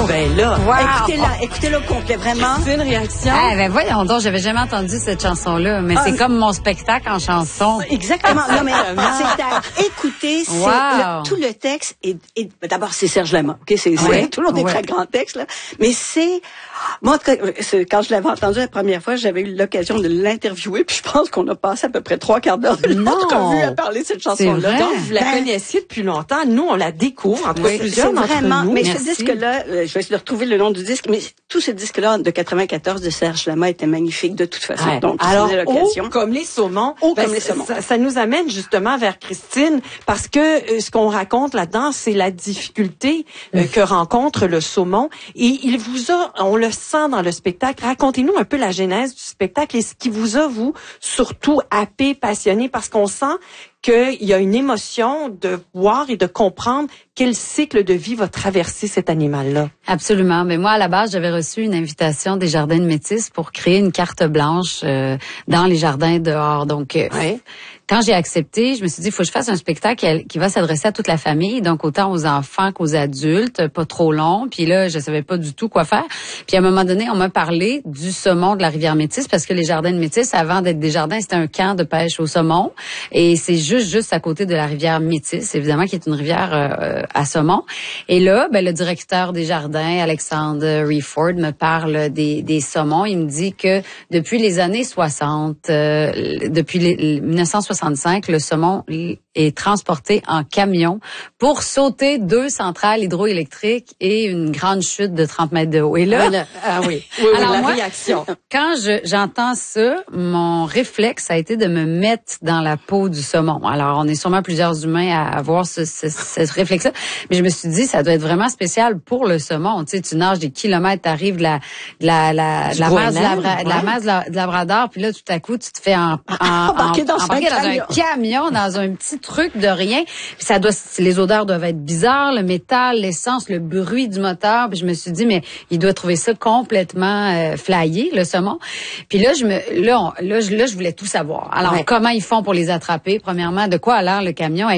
ben là, Écoutez-la au complet, vraiment. c'est une réaction. Ah, ben voyons donc, j'avais jamais entendu cette chanson-là, mais c'est comme mon spectacle en chanson. Exactement. Non, mais c'est à écouter. Wow. Tout le texte est d'abord, c'est Serge Lama. OK? C'est tout le monde écrit le grand texte, là. Mais moi, en tout cas, quand je l'avais entendu la première fois, j'avais eu l'occasion de l'interviewer, puis je pense qu'on a passé à peu près 3/4 d'heure de l'entrevue à parler de cette chanson-là. Donc, vous la connaissiez depuis longtemps. Nous, on la découvre. En tout cas, plusieurs d'entre nous. Mais ce disque-là, je vais essayer de retrouver le nom du disque, mais tout ce disque-là de 94 de Serge Lama était magnifique de toute façon. Ouais. Donc, alors, l'occasion. comme les saumons. Comme les saumons. Ça nous amène justement vers Christine, parce que ce qu'on raconte là-dedans, c'est la difficulté que rencontre le saumon. Et on le sent dans le spectacle. Racontez-nous un peu la genèse du spectacle et ce qui vous a, vous, surtout happé, passionné, parce qu'on sent qu'il y a une émotion de voir et de comprendre quel cycle de vie va traverser cet animal-là. Absolument. Mais moi, à la base, j'avais reçu une invitation des Jardins de Métis pour créer une carte blanche dans les jardins dehors. Donc, quand j'ai accepté, je me suis dit, il faut que je fasse un spectacle qui va s'adresser à toute la famille, donc autant aux enfants qu'aux adultes, pas trop long. Puis là, je savais pas du tout quoi faire. Puis à un moment donné, on m'a parlé du saumon de la rivière Métis, parce que les Jardins de Métis, avant d'être des jardins, c'était un camp de pêche au saumon. Et c'est juste à côté de la rivière Métis, évidemment, qui est une rivière à saumon. Et là, le directeur des jardins, Alexandre Reford, me parle des saumons. Il me dit que depuis les années 60, depuis 1965, le saumon est transporté en camion pour sauter 2 centrales hydroélectriques et une grande chute de 30 mètres de haut. Et là, alors la moi, réaction. Quand j'entends ça, mon réflexe a été de me mettre dans la peau du saumon. Alors, on est sûrement plusieurs humains à avoir ce réflexe-là, mais je me suis dit, ça doit être vraiment spécial pour le saumon. Tu sais, tu nages des kilomètres, t'arrives de la mer du Labrador, puis là, tout à coup, tu te fais embarquer dans un camion, dans un petit truc de rien. Puis les odeurs doivent être bizarres, le métal, l'essence, le bruit du moteur. Puis je me suis dit, mais il doit trouver ça complètement flyé, le saumon. Puis là, je voulais tout savoir. Alors, comment ils font pour les attraper? Premièrement, de quoi a l'air le camion?